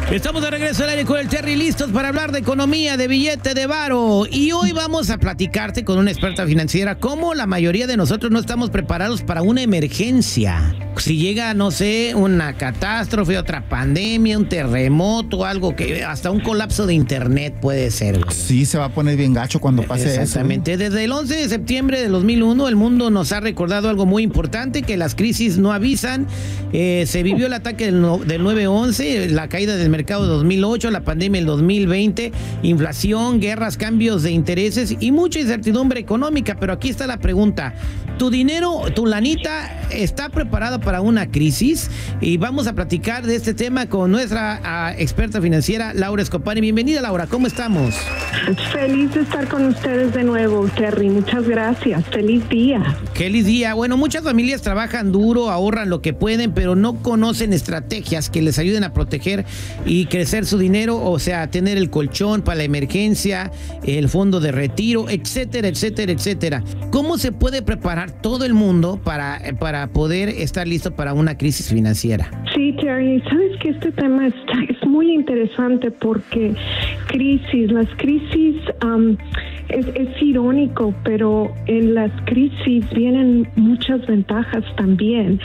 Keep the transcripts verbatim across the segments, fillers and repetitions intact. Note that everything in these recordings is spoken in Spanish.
Estamos de regreso al aire con el Terry, listos para hablar de economía, de billete, de varo. Y hoy vamos a platicarte con una experta financiera cómo la mayoría de nosotros no estamos preparados para una emergencia. Si llega, no sé, una catástrofe, otra pandemia, un terremoto, algo que hasta un colapso de internet puede ser. Güey. Sí, se va a poner bien gacho cuando pase eso. Exactamente. Desde el once de septiembre de dos mil uno, el mundo nos ha recordado algo muy importante, que las crisis no avisan. Eh, se vivió el ataque del, no, del nueve once, la caída del mercado de dos mil ocho, la pandemia del dos mil veinte, inflación, guerras, cambios de intereses y mucha incertidumbre económica. Pero aquí está la pregunta: ¿tu dinero, tu lanita, está preparada para una crisis? Y vamos a platicar de este tema con nuestra uh, experta financiera, Laura Escopani. Bienvenida, Laura, ¿cómo estamos? Feliz de estar con ustedes de nuevo, Terry. Muchas gracias. Feliz día. Feliz día. Bueno, muchas familias trabajan duro, ahorran lo que pueden, pero no conocen estrategias que les ayuden a proteger y crecer su dinero, o sea, tener el colchón para la emergencia, el fondo de retiro, etcétera, etcétera, etcétera. ¿Cómo se puede preparar todo el mundo para, para poder estar listo para una crisis financiera? Sí, Terry, sabes que este tema está, es muy interesante porque crisis, las crisis, um, es, es irónico, pero en las crisis vienen muchas ventajas también,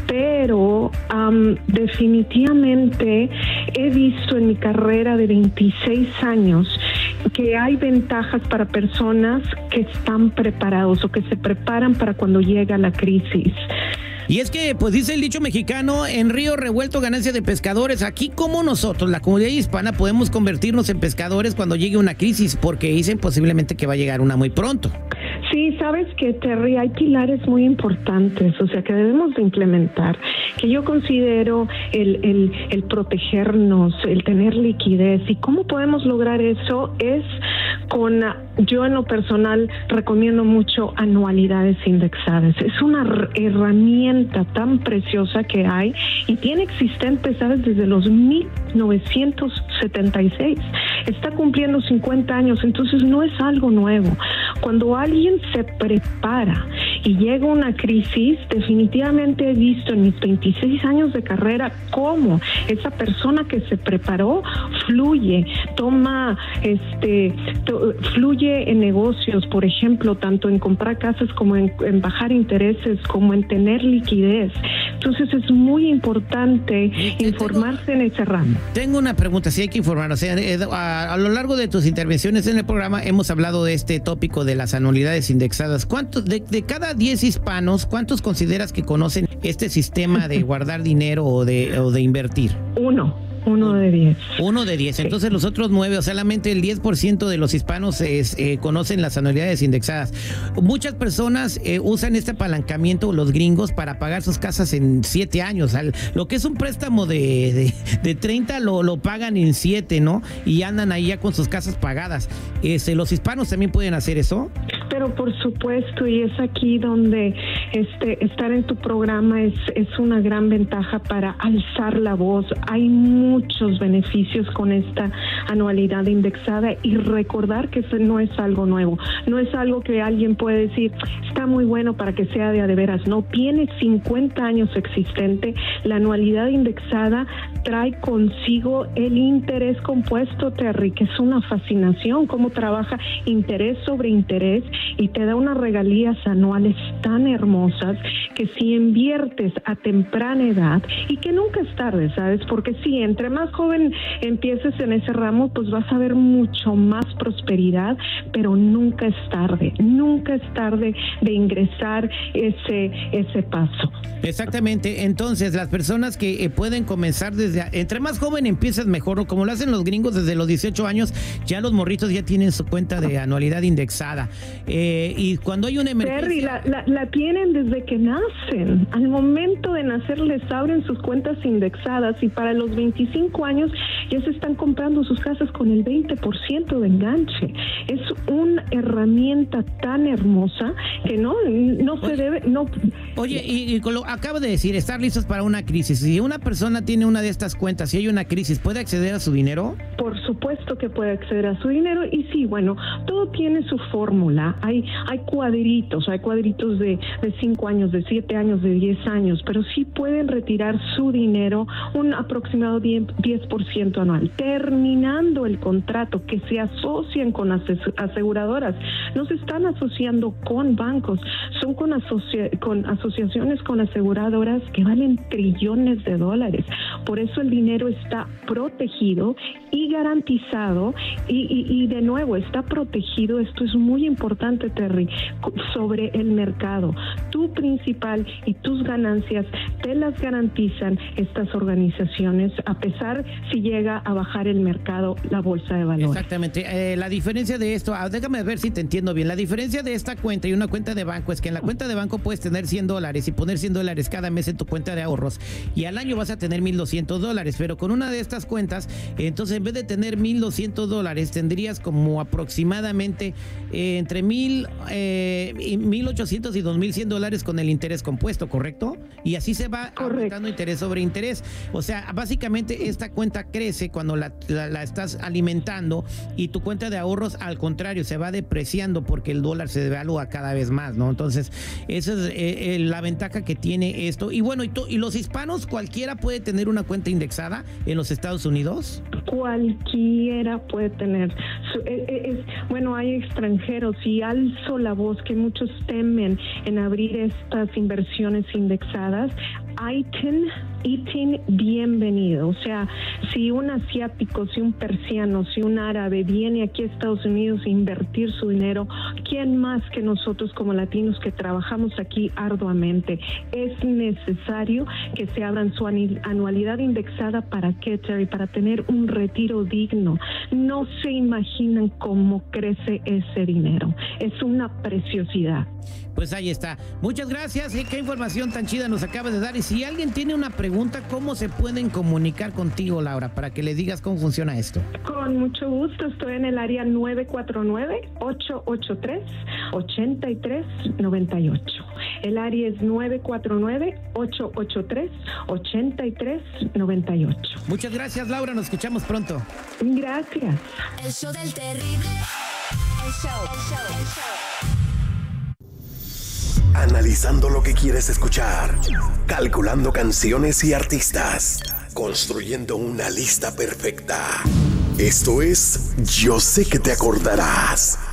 pero um, definitivamente he visto en mi carrera de veintiséis años que hay ventajas para personas que están preparados o que se preparan para cuando llega la crisis. Y es que, pues dice el dicho mexicano, en río revuelto ganancia de pescadores. Aquí, como nosotros, la comunidad hispana, podemos convertirnos en pescadores cuando llegue una crisis, porque dicen posiblemente que va a llegar una muy pronto. Sí, sabes que, Terry, hay pilares muy importantes, o sea, que debemos de implementar, que yo considero el, el, el protegernos, el tener liquidez. ¿Y cómo podemos lograr eso? Es con, yo en lo personal recomiendo mucho anualidades indexadas. Es una herramienta tan preciosa que hay y tiene existente, ¿sabes?, desde los mil novecientos setenta y seis. Está cumpliendo cincuenta años, entonces no es algo nuevo. Cuando alguien se prepara y llega una crisis, definitivamente he visto en mis veintiséis años de carrera cómo esa persona que se preparó fluye, toma, este, to, fluye en negocios, por ejemplo, tanto en comprar casas como en, en bajar intereses, como en tener liquidez. Entonces es muy importante informarse tengo, en ese ramo. Tengo una pregunta, si hay que informar, o sea, a, a lo largo de tus intervenciones en el programa hemos hablado de este tópico de las anualidades indexadas. ¿Cuántos de, de cada diez hispanos, cuántos consideras que conocen este sistema de guardar dinero o de, o de invertir? Uno. Uno de diez. Uno de diez. Entonces sí. Los otros nueve, o sea, solamente el diez por ciento de los hispanos es, eh, conocen las anualidades indexadas. Muchas personas eh, usan este apalancamiento, los gringos, para pagar sus casas en siete años. Al, lo que es un préstamo de, de, de treinta lo, lo pagan en siete, ¿no? Y andan ahí ya con sus casas pagadas. Este, ¿Los hispanos también pueden hacer eso? Pero por supuesto, y es aquí donde este, estar en tu programa es, es una gran ventaja para alzar la voz. Hay muchos beneficios con esta anualidad indexada y recordar que eso no es algo nuevo, no es algo que alguien puede decir, está muy bueno para que sea de a de veras. No, tiene cincuenta años existente. La anualidad indexada trae consigo el interés compuesto, Terry, que es una fascinación, cómo trabaja interés sobre interés y te da unas regalías anuales tan hermosas que si inviertes a temprana edad, y que nunca es tarde, ¿sabes? Porque si entre más joven empieces en ese ramo, pues vas a ver mucho más prosperidad, pero nunca es tarde, nunca es tarde de ingresar ese, ese paso. Exactamente. Entonces, las personas que eh, pueden comenzar desde, entre más joven empiezas mejor, ¿no? Como lo hacen los gringos desde los dieciocho años, ya los morritos ya tienen su cuenta de anualidad indexada. Eh, y cuando hay una emergencia... Terry, la, la, la tienen desde que nacen. Al momento de nacer les abren sus cuentas indexadas y para los veinticinco años ya se están comprando sus casas con el veinte por ciento de enganche. Es una herramienta tan hermosa que no, no se oye, debe... no. Oye, y, y lo acaba de decir, estar listos para una crisis. Si una persona tiene una de estas cuentas, si hay una crisis, ¿puede acceder a su dinero? Por supuesto que puede acceder a su dinero y sí, bueno, todo tiene su fórmula. hay, hay cuadritos, hay cuadritos de, de cinco años, de siete años, de diez años, pero sí pueden retirar su dinero un aproximado diez por ciento anual, terminando el contrato, que se asocian con aseguradoras, no se están asociando con bancos, son con, asocia con asociaciones con aseguradoras que valen trillones de dólares. Por eso el dinero está protegido y garantizado y, y, y de nuevo está protegido. Esto es muy importante, Terry, sobre el mercado. Tu principal y tus ganancias te las garantizan estas organizaciones, a pesar si llega a bajar el mercado, la bolsa de valores. Exactamente. Eh, la diferencia de esto, ah, déjame ver si te entiendo bien. La diferencia de esta cuenta y una cuenta de banco es que en la cuenta de banco puedes tener cien dólares y poner cien dólares cada mes en tu cuenta de ahorros, y al año vas a tener mil doscientos dólares, pero con una de estas cuentas, entonces en vez de tener mil doscientos dólares, tendrías como aproximadamente eh, entre mil, eh, mil ochocientos y dos mil cien dólares con el interés compuesto, ¿correcto? Y así se va aumentando interés sobre interés. O sea, básicamente esta cuenta crece cuando la, la, la estás alimentando, y tu cuenta de ahorros, al contrario, se va depreciando porque el dólar se devalúa cada vez más, ¿no? Entonces, esa es eh, eh, la ventaja que tiene esto. Y bueno, y, y los hispanos, ¿cualquiera puede tener una cuenta indexada en los Estados Unidos? Cualquiera puede tener. Es, es, bueno, hay extranjeros, y alzo la voz que muchos temen en abrir estas inversiones indexadas. I T I N, I T I N, bienvenido. O sea, si un asiático, si un persiano, si un árabe viene aquí a Estados Unidos a invertir su dinero, ¿quién más que nosotros como latinos que trabajamos aquí arduamente? Es necesario que se abran su anualidad indexada. ¿Para qué, Terry? Para tener un retiro digno. No se imaginan cómo crece ese dinero. Es una preciosidad. Pues ahí está. Muchas gracias. ¿Eh? Qué información tan chida nos acabas de dar. Y si alguien tiene una pregunta, ¿cómo se pueden comunicar contigo, Laura, para que le digas cómo funciona esto? Con mucho gusto. Estoy en el área nueve cuatro nueve, ocho ocho tres, ocho tres nueve ocho. El área es nueve cuatro nueve, ocho ocho tres, ocho tres nueve ocho. Muchas gracias, Laura. Nos escuchamos pronto. Gracias. El show del terrible. El show, el show, el show. Analizando lo que quieres escuchar, calculando canciones y artistas, construyendo una lista perfecta. Esto es Yo sé que te acordarás.